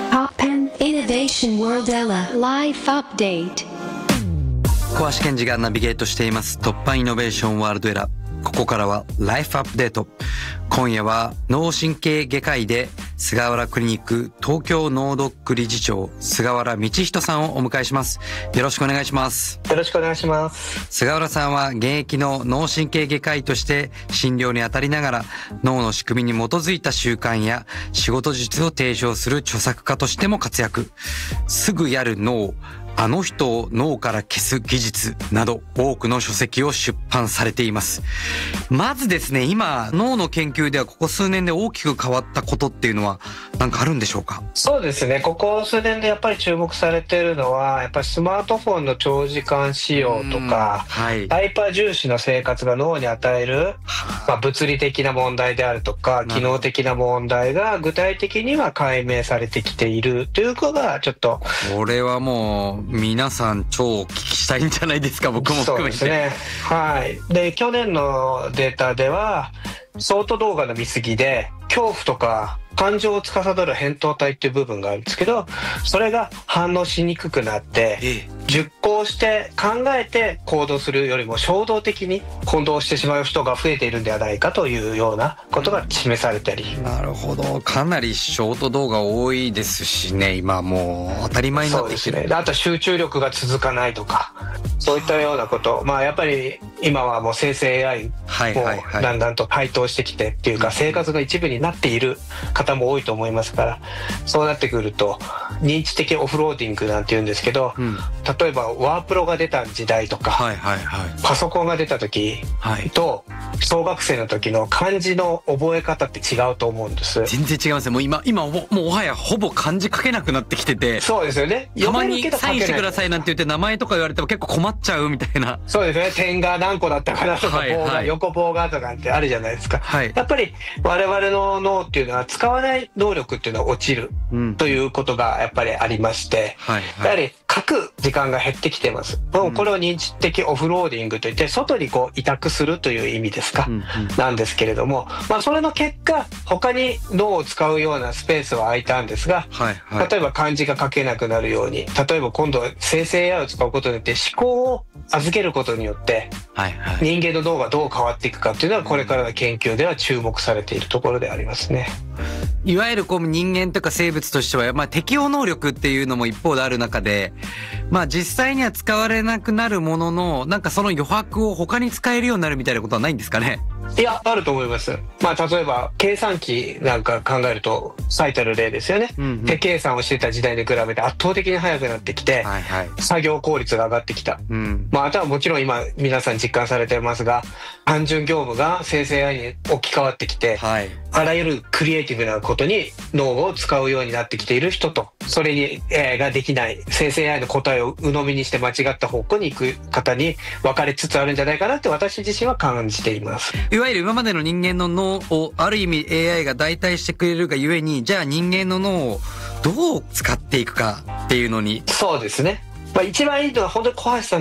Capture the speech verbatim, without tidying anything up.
Poppen Innovation World Ella Life Update。 小橋健二がナビゲートしています突破イノベーションワールドエラー。ここからはライフアップデート。今夜は脳神経外科医で菅原クリニック東京脳ドック理事長菅原道人さんをお迎えします。よろしくお願いします。 よろしくお願いします。 菅原さんは現役の脳神経外科医として診療に当たりながら脳の仕組みに基づいた習慣や仕事術を提唱する著作家としても活躍。すぐやる脳、あの人を脳から消す技術など多くの書籍を出版されています。まずですね、今脳の研究ではここ数年で大きく変わったことっていうのは何かあるんでしょうか？ そうですね、ここ数年でやっぱり注目されているのはやっぱりスマートフォンの長時間使用とか、はい、ハイパー重視の生活が脳に与える、まあ、物理的な問題であるとか機能的な問題が具体的には解明されてきているということがちょっと、 これはもう皆さん超お聞きしたいんじゃないですか、僕も含めて。 そうですね、はい。で去年のデータではショート動画の見過ぎで恐怖とか感情を司る扁桃体っていう部分があるんですけど、それが反応しにくくなって、ええ、熟考して考えて行動するよりも衝動的に行動してしまう人が増えているんではないかというようなことが示されたり、 うん、なるほど。かなりショート動画多いですしね、今もう当たり前になってきてる。 そうですね。あと集中力が続かないとかそういったようなこと、まあやっぱり今はもう生成 エーアイ もだんだんと台頭してきてっていうか、生活の一部になっている方も多いと思いますから、そうなってくると認知的オフローディングなんて言うんですけど、うん、例えばワープロが出た時代とか、はいはいはい、パソコンが出た時と小学生の時の漢字の覚え方って違うと思うんです。 全然違いますね。もう今今もうもはやほぼ漢字書けなくなってきてて。 そうですよね。 たまにサインしてくださいなんて言って名前とか言われても結構困っちゃうみたいな。 そうですね。点が何個だったかなとか、はいはい、棒が横棒がとかってあるじゃないですか、はい、やっぱり我々の脳っていうのは使わない能力っていうのは落ちる、うん、ということがやっぱりありまして、はいはい、やはり書く時間が減ってきてます、うん、これを認知的オフローディングといって外にこう委託するという意味ですか、うんうん、なんですけれども、まあ、それの結果他に脳を使うようなスペースは空いたんですが、はいはい、例えば漢字が書けなくなるように、例えば今度生成 エーアイ を使うことによって思考を預けることによって、はいはい、人間の脳がどう変わっていくかっていうのはこれからの研究では注目されているところでありますね。 いわゆるこう人間とか生物としては、まあ、適応能力っていうのも一方である中で、まあ、実際には使われなくなるものの、なんかその余白を他に使えるようになるみたいなことはないんですかね？ いや、あると思います。まあ、例えば計算機なんか考えると最たる例ですよね、うんうん、手計算をしてた時代に比べて圧倒的に速くなってきて、はいはい、作業効率が上がってきた、うん、まあ、あとはもちろん今皆さん実感されてますが、単純業務が生成 エーアイ に置き換わってきて、はい、あらゆるクリエイティブなことに脳を使うようになってきている人と、それに、えー、ができない生成 エーアイ の答えを鵜呑みにして間違った方向に行く方に分かれつつあるんじゃないかなって私自身は感じています。 いわゆる今までの人間の脳をある意味 エーアイ が代替してくれるがゆえに、じゃあ人間の脳をどう使っていくかっていうのに。 そうですね、まあ、一番いいのは本当に小橋さん